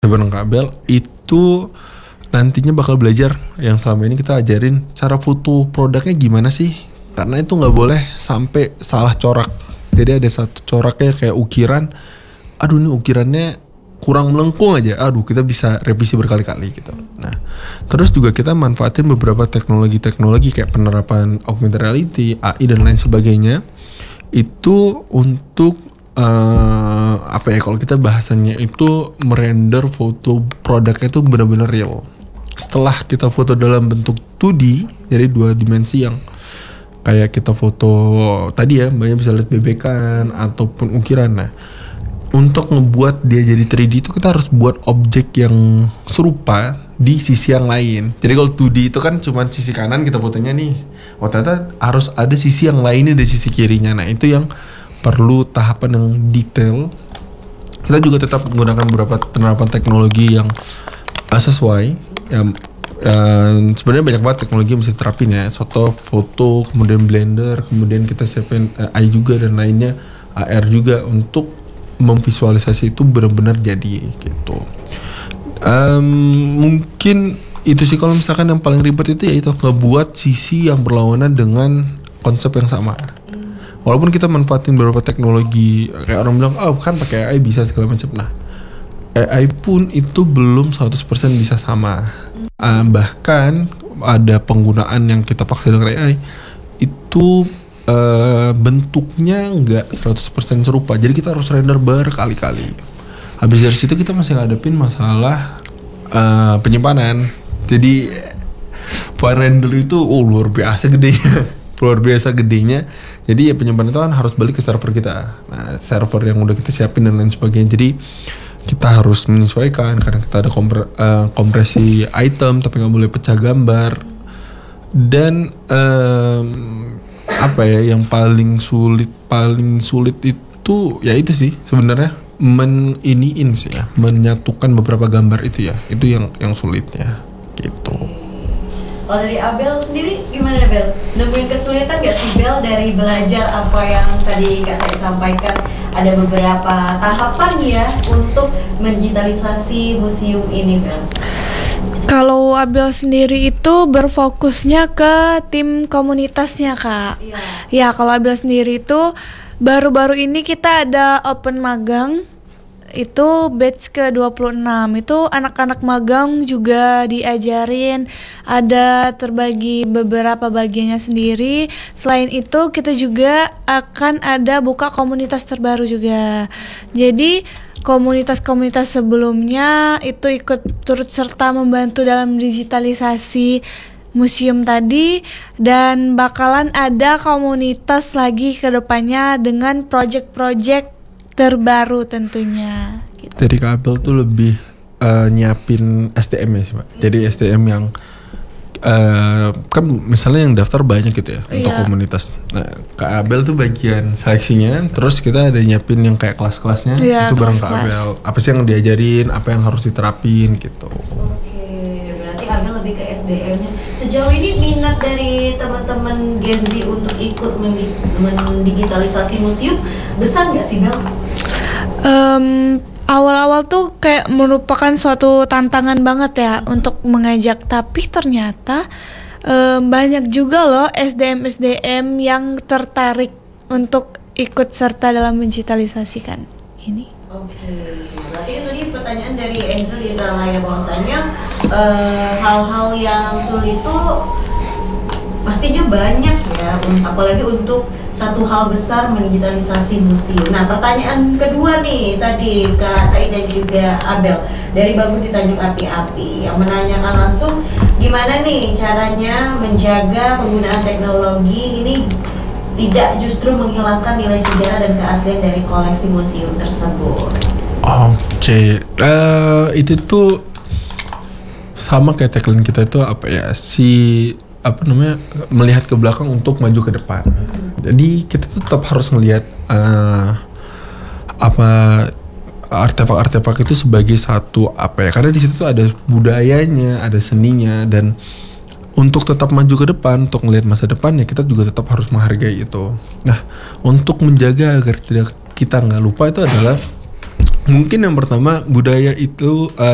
bareng Kak Abel itu nantinya bakal belajar yang selama ini kita ajarin cara foto produknya gimana sih, karena itu nggak boleh sampai salah corak. Jadi ada satu coraknya kayak ukiran, aduh ini ukirannya kurang melengkung aja, aduh kita bisa revisi berkali-kali gitu. Nah terus juga kita manfaatin beberapa teknologi kayak penerapan augmented reality, AI dan lain sebagainya itu untuk kalau kita bahasanya itu merender foto produknya itu benar-benar real. Setelah kita foto dalam bentuk 2D, jadi 2 dimensi yang kayak kita foto tadi ya, Mbaknya bisa lihat bebekan ataupun ukiran. Nah, untuk ngebuat dia jadi 3D itu kita harus buat objek yang serupa di sisi yang lain. Jadi kalau 2D itu kan cuma sisi kanan kita fotonya nih. Oh ternyata harus ada sisi yang lainnya di sisi kirinya. Nah itu yang perlu tahapan yang detail. Kita juga tetap menggunakan beberapa penerapan teknologi yang sesuai. Sebenarnya banyak banget teknologi yang bisa diterapin ya. Foto, kemudian Blender, kemudian kita siapin AI juga dan lainnya, AR juga untuk memvisualisasi itu benar-benar jadi gitu. Mungkin itu sih kalau misalkan yang paling ribet itu ya itu ngebuat sisi yang berlawanan dengan konsep yang sama. Walaupun kita manfaatin beberapa teknologi, kayak orang bilang, kan pakai AI bisa segala macam. Nah, AI pun itu belum 100% bisa sama. Bahkan ada penggunaan yang kita paksa dengan AI itu bentuknya nggak 100% serupa. Jadi kita harus render berkali-kali. Habis dari situ kita masih ngadepin masalah penyimpanan. Jadi file render itu luar biasa gedenya. Jadi ya penyimpanan itu kan harus balik ke server kita. Nah, server yang udah kita siapin dan lain sebagainya. Jadi kita harus menyesuaikan karena kita ada kompresi item tapi nggak boleh pecah gambar. Dan yang paling sulit itu ya itu sih sebenarnya menyatukan beberapa gambar itu ya. Itu yang sulitnya gitu. Kalau dari Abel sendiri gimana Bel? Nemuin kesulitan gak sih Bel dari belajar apa yang tadi Kak saya sampaikan? Ada beberapa tahapan ya untuk mendigitalisasi museum ini Bel. Kalau Abel sendiri itu berfokusnya ke tim komunitasnya Kak. Ya kalau Abel sendiri itu baru-baru ini kita ada open magang. Itu batch ke-26 itu anak-anak magang juga diajarin, ada terbagi beberapa bagiannya sendiri. Selain itu kita juga akan ada buka komunitas terbaru juga. Jadi komunitas-komunitas sebelumnya itu ikut turut serta membantu dalam digitalisasi museum tadi, dan bakalan ada komunitas lagi ke depannya dengan project-project terbaru tentunya gitu. Jadi Kak Abel tuh lebih nyiapin SDM ya sih Mbak. Jadi SDM yang kan misalnya yang daftar banyak gitu ya untuk komunitas. Nah Kak Abel tuh bagian seleksinya. Terus kita ada nyiapin yang kayak kelas-kelasnya. Itu bareng Kak Abel. Apa sih yang diajarin, apa yang harus diterapin gitu. Oke, berarti Abel lebih ke SDM-nya. Sejauh ini minat dari teman-teman Gen Z untuk ikut mendigitalisasi museum besar nggak sih Bel? Awal-awal tuh kayak merupakan suatu tantangan banget ya untuk mengajak, tapi ternyata banyak juga loh SDM yang tertarik untuk ikut serta dalam mendigitalisasikan ini. Oke, berarti itu tadi pertanyaan dari Angel Indralaya bahwasanya hal-hal yang sulit itu pastinya banyak ya, apalagi untuk satu hal besar mendigitalisasi museum. Nah pertanyaan kedua nih tadi Kak Said dan juga Abel dari Bagus di Tanjung Api-Api yang menanyakan langsung gimana nih caranya menjaga penggunaan teknologi ini tidak justru menghilangkan nilai sejarah dan keaslian dari koleksi museum tersebut. Oke, itu tuh sama kayak tagline kita itu melihat ke belakang untuk maju ke depan. Jadi kita tetap harus melihat artefak-artefak itu sebagai satu karena di situ tuh ada budayanya, ada seninya, dan untuk tetap maju ke depan, untuk melihat masa depan ya kita juga tetap harus menghargai itu. Nah, untuk menjaga agar kita nggak lupa itu adalah mungkin yang pertama budaya itu